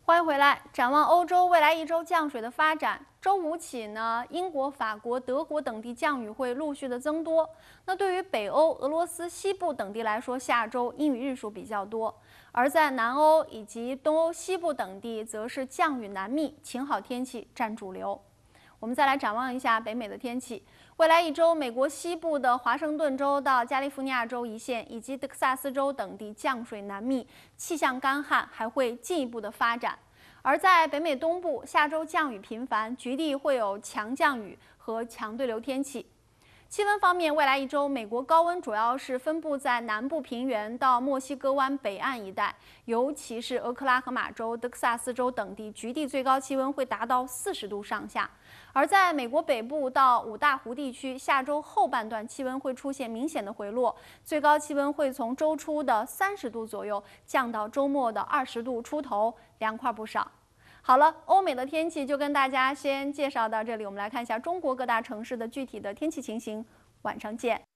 欢迎回来。展望欧洲未来一周降水的发展，周五起呢，英国、法国、德国等地降雨会陆续的增多。那对于北欧、俄罗斯西部等地来说，下周阴雨日数比较多；而在南欧以及东欧西部等地，则是降雨难觅，晴好天气占主流。我们再来展望一下北美的天气。未来一周，美国西部的华盛顿州到加利福尼亚州一线以及德克萨斯州等地降水难觅，气象干旱还会进一步的发展。而在北美东部，下周降雨频繁，局地会有强降雨和强对流天气。气温方面，未来一周，美国高温主要是分布在南部平原到墨西哥湾北岸一带，尤其是俄克拉荷马州、德克萨斯州等地，局地最高气温会达到40度上下。而在美国北部到五大湖地区，下周后半段气温会出现明显的回落，最高气温会从周初的30度左右降到周末的20度出头，凉快不少。好了，欧美的天气就跟大家先介绍到这里，我们来看一下中国各大城市的具体的天气情形。晚上见。